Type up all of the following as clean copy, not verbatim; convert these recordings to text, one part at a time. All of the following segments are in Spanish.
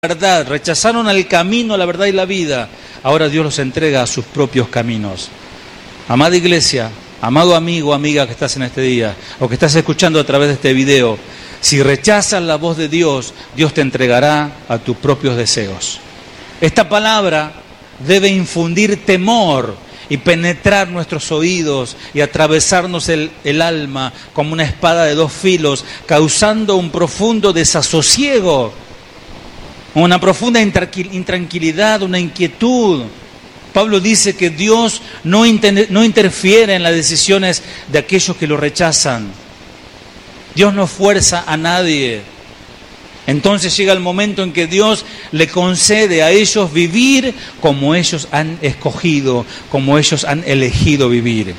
verdad, rechazaron el camino, la verdad y la vida. Ahora Dios los entrega a sus propios caminos. Amada iglesia, amado amigo, amiga que estás en este día, o que estás escuchando a través de este video, si rechazas la voz de Dios, Dios te entregará a tus propios deseos. Esta palabra debe infundir temor y penetrar nuestros oídos y atravesarnos el alma como una espada de dos filos, causando un profundo desasosiego, una profunda intranquilidad, una inquietud. Pablo dice que Dios no interfiere en las decisiones de aquellos que lo rechazan. Dios no fuerza a nadie. Entonces llega el momento en que Dios le concede a ellos vivir como ellos han escogido, como ellos han elegido vivir,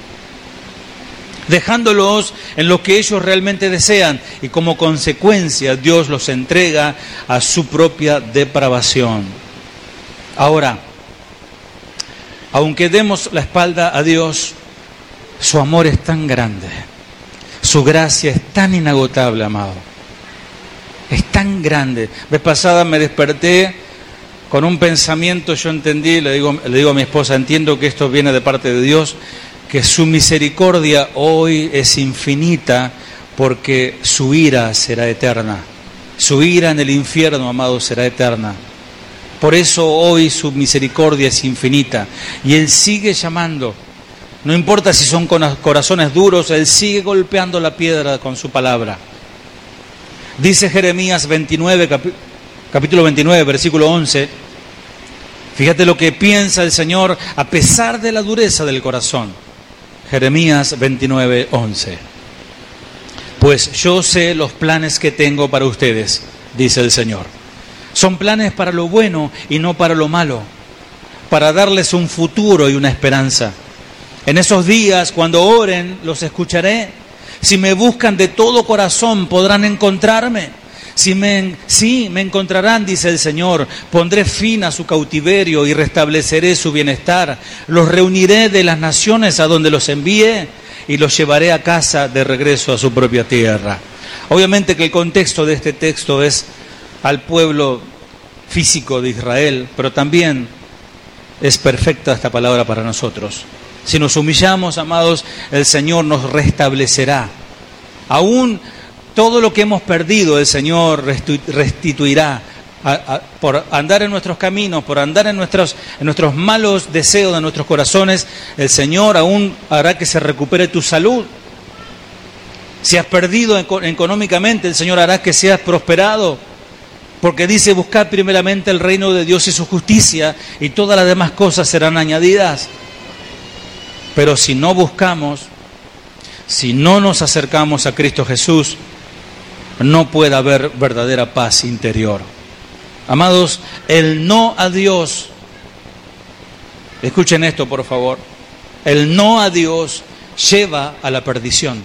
dejándolos en lo que ellos realmente desean, y como consecuencia Dios los entrega a su propia depravación. Ahora, aunque demos la espalda a Dios, su amor es tan grande, su gracia es tan inagotable, amado. Es tan grande. Vez pasada me desperté con un pensamiento, yo entendí, le digo a mi esposa, entiendo que esto viene de parte de Dios, que su misericordia hoy es infinita porque su ira será eterna. Su ira en el infierno, amado, será eterna. Por eso hoy su misericordia es infinita. Y Él sigue llamando. No importa si son con corazones duros, Él sigue golpeando la piedra con su palabra. Dice Jeremías 29, capítulo 29, versículo 11. Fíjate lo que piensa el Señor a pesar de la dureza del corazón. Jeremías 29, 11. Pues yo sé los planes que tengo para ustedes, dice el Señor. Son planes para lo bueno y no para lo malo, para darles un futuro y una esperanza. En esos días, cuando oren, los escucharé. Si me buscan de todo corazón, podrán encontrarme. Sí, me encontrarán, dice el Señor. Pondré fin a su cautiverio y restableceré su bienestar. Los reuniré de las naciones a donde los envié y los llevaré a casa de regreso a su propia tierra. Obviamente que el contexto de este texto es al pueblo físico de Israel, pero también es perfecta esta palabra para nosotros. Si nos humillamos, amados, el Señor nos restablecerá. Aún todo lo que hemos perdido, el Señor restituirá. Por andar en nuestros caminos, por andar en nuestros malos deseos de nuestros corazones, el Señor aún hará que se recupere tu salud. Si has perdido económicamente, el Señor hará que seas prosperado. Porque dice, buscad primeramente el reino de Dios y su justicia, y todas las demás cosas serán añadidas. Pero si no buscamos, si no nos acercamos a Cristo Jesús, no puede haber verdadera paz interior. Amados, el no a Dios, escuchen esto por favor, el no a Dios lleva a la perdición.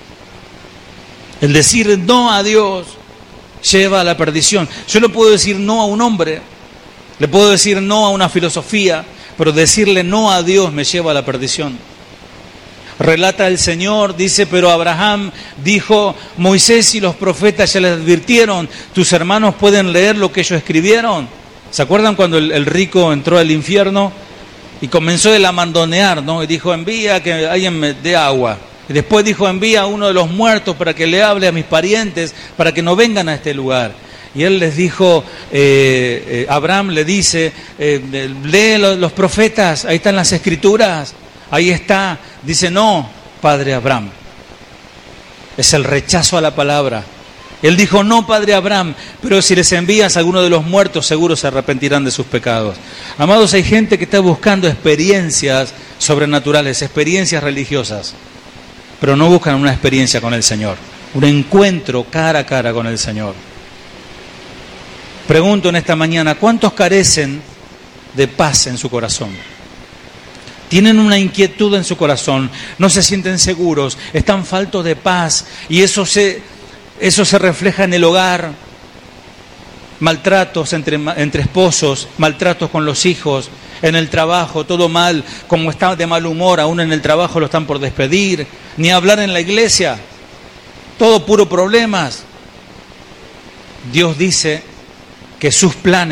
El decir no a Dios lleva a la perdición. Yo le puedo decir no a un hombre, le puedo decir no a una filosofía, pero decirle no a Dios me lleva a la perdición. Relata el Señor, dice, pero Abraham dijo, Moisés y los profetas ya les advirtieron, tus hermanos pueden leer lo que ellos escribieron. ¿Se acuerdan cuando el rico entró al infierno y comenzó a mandonear, ¿no? Y dijo, envía que alguien me dé agua. Y después dijo, envía a uno de los muertos para que le hable a mis parientes, para que no vengan a este lugar. Y él les dijo, Abraham le dice, lee los profetas, ahí están las escrituras, ahí está. Dice, no, padre Abraham. Es el rechazo a la palabra. Él dijo, no, padre Abraham, pero si les envías a alguno de los muertos, seguro se arrepentirán de sus pecados. Amados, hay gente que está buscando experiencias sobrenaturales, experiencias religiosas, pero no buscan una experiencia con el Señor, un encuentro cara a cara con el Señor. Pregunto en esta mañana, ¿cuántos carecen de paz en su corazón? Tienen una inquietud en su corazón, no se sienten seguros, están faltos de paz, y eso se refleja en el hogar. Maltratos entre esposos, maltratos con los hijos, en el trabajo, todo mal, como está de mal humor, aún en el trabajo lo están por despedir, ni hablar en la iglesia, todo puro problemas. Dios dice que sus planes